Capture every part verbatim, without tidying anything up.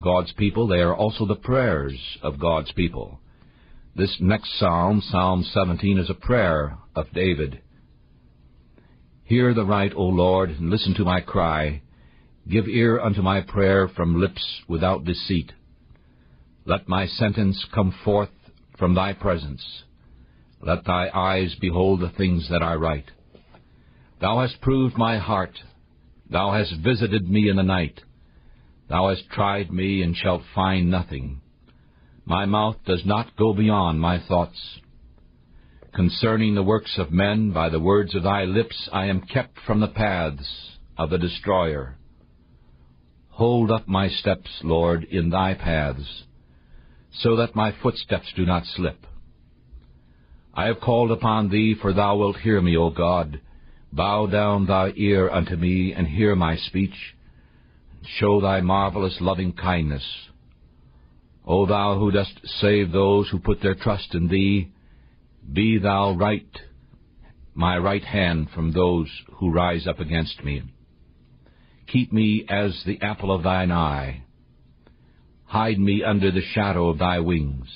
God's people, they are also the prayers of God's people. This next psalm, Psalm seventeen, is a prayer of David. Hear the right, O Lord, and listen to my cry. Give ear unto my prayer from lips without deceit. Let my sentence come forth from thy presence. Let thy eyes behold the things that I write. Thou hast proved my heart. Thou hast visited me in the night. Thou hast tried me, and shalt find nothing. My mouth does not go beyond my thoughts. Concerning the works of men, by the words of thy lips, I am kept from the paths of the destroyer. Hold up my steps, Lord, in thy paths, so that my footsteps do not slip. I have called upon thee, for thou wilt hear me, O God. Bow down thy ear unto me, and hear my speech. Show thy marvelous loving kindness. O thou who dost save those who put their trust in thee, be thou right, my right hand from those who rise up against me. Keep me as the apple of thine eye. Hide me under the shadow of thy wings.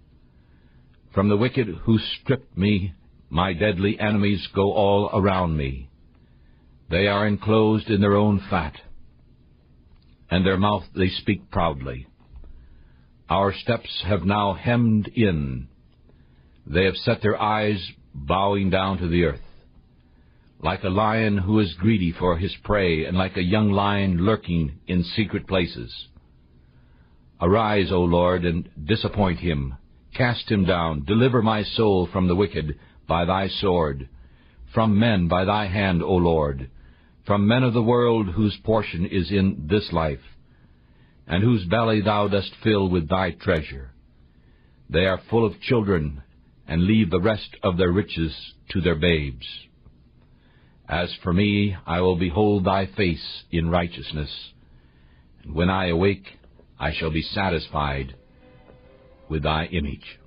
From the wicked who stripped me, my deadly enemies go all around me. They are enclosed in their own fat, and their mouth they speak proudly. Our steps have now hemmed in. They have set their eyes bowing down to the earth. Like a lion who is greedy for his prey, and like a young lion lurking in secret places. Arise, O Lord, and disappoint him. Cast him down. Deliver my soul from the wicked by thy sword, from men by thy hand, O Lord, from men of the world whose portion is in this life, and whose belly thou dost fill with thy treasure. They are full of children, and leave the rest of their riches to their babes. As for me, I will behold thy face in righteousness, and when I awake, I shall be satisfied with thy image.